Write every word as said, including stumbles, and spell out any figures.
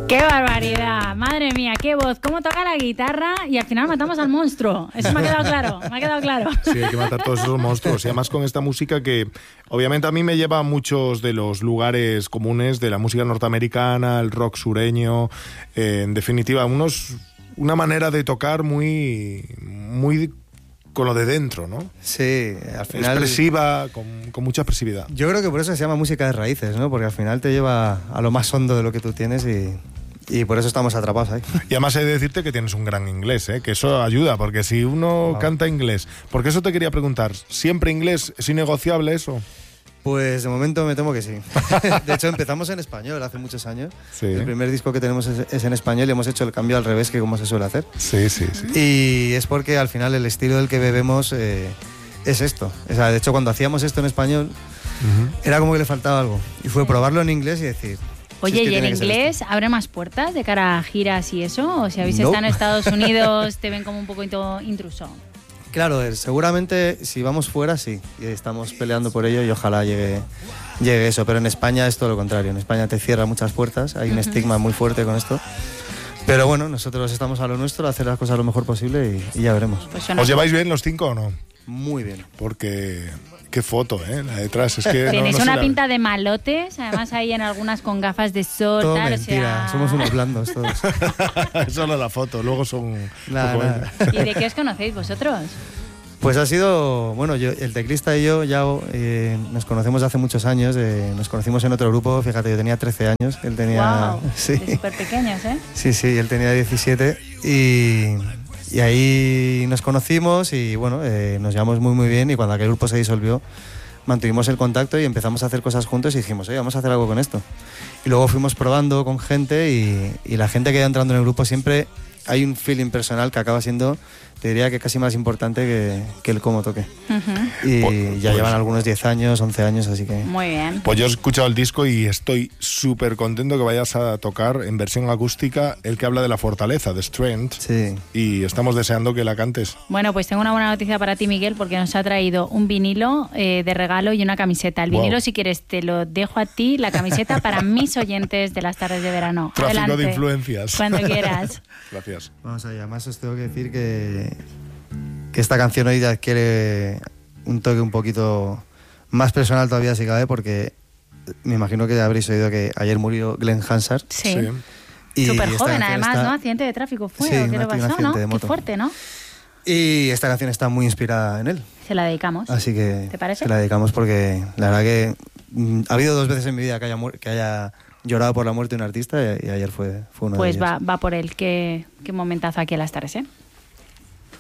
¡Qué barbaridad! Madre mía, qué voz, cómo toca la guitarra y al final matamos al monstruo. Eso me ha quedado claro, me ha quedado claro. Sí, hay que matar todos esos monstruos. Y además con esta música que obviamente a mí me lleva a muchos de los lugares comunes de la música norteamericana, el rock sureño, eh, en definitiva, unos, una manera de tocar muy, muy con lo de dentro, ¿no? Sí, al final... Expresiva, con, con mucha expresividad. Yo creo que por eso se llama música de raíces, ¿no? Porque al final te lleva a lo más hondo de lo que tú tienes y... Y por eso estamos atrapados ahí. Y además he de decirte que tienes un gran inglés, ¿eh? Que eso ayuda, porque si uno wow. canta inglés... Porque eso te quería preguntar, ¿siempre inglés es innegociable eso? Pues de momento me temo que sí. De hecho empezamos en español hace muchos años. Sí. El primer disco que tenemos es, es en español y hemos hecho el cambio al revés que como se suele hacer. Sí, sí, sí. Y es porque al final el estilo del que bebemos eh, es esto. O sea, de hecho cuando hacíamos esto en español uh-huh. era como que le faltaba algo. Y fue probarlo en inglés y decir... Oye, si es ¿y el inglés abre más puertas de cara a giras y eso? ¿O si habéis no. estado en Estados Unidos te ven como un poquito intruso? Claro, seguramente si vamos fuera sí, y estamos peleando por ello y ojalá llegue, llegue eso, pero en España es todo lo contrario, en España te cierra muchas puertas, hay un uh-huh. estigma muy fuerte con esto, pero bueno, nosotros estamos a lo nuestro, a hacer las cosas lo mejor posible y, y ya veremos. Pues ¿os lleváis bien los cinco o no? Muy bien. Porque... Qué foto, ¿eh? La detrás. Es que tenéis no, no una la... pinta de malotes, además hay en algunas con gafas de sol. Todo tal, mentira, o sea... somos unos blandos todos. Solo la foto, luego son... Nada, nada. ¿Y de qué os conocéis vosotros? Pues ha sido, bueno, yo, el teclista y yo ya eh, nos conocemos hace muchos años, eh, nos conocimos en otro grupo, fíjate, yo tenía trece años, él tenía... Wow, sí. de súper pequeños, ¿eh? Sí, sí, él tenía diecisiete y... Y ahí nos conocimos y bueno, eh, nos llevamos muy muy bien y cuando aquel grupo se disolvió mantuvimos el contacto y empezamos a hacer cosas juntos y dijimos, oye, vamos a hacer algo con esto. Y luego fuimos probando con gente y, y la gente que va entrando en el grupo siempre hay un feeling personal que acaba siendo, te diría que casi más importante que, que el cómo toque. Uh-huh. Y pues, ya pues, llevan algunos diez años, once años, así que... Muy bien. Pues yo he escuchado el disco y estoy súper contento que vayas a tocar en versión acústica el que habla de la fortaleza, de Strength. Sí. Y estamos deseando que la cantes. Bueno, pues tengo una buena noticia para ti, Miguel, porque nos ha traído un vinilo eh, de regalo y una camiseta. El vinilo, wow. si quieres, te lo dejo a ti, la camiseta para mis oyentes de las tardes de verano. Tráfico Adelante, de influencias. Cuando quieras. Gracias. Vamos allá, además os tengo que decir que, que esta canción hoy adquiere un toque un poquito más personal todavía si cabe, porque me imagino que habréis oído que ayer murió Glenn Hansard. Sí. sí. Súper joven además, está... ¿no? Accidente de tráfico fue, sí, ¿o qué le pasó, no? Qué fuerte, ¿no? Y esta canción está muy inspirada en él. Se la dedicamos. Así que ¿te parece? Se la dedicamos porque la verdad que mm, ha habido dos veces en mi vida que haya, que haya llorado por la muerte de un artista y, y ayer fue, fue uno pues de ellos. Pues va, va por él. Qué, qué momentazo aquí a las tardes, ¿eh?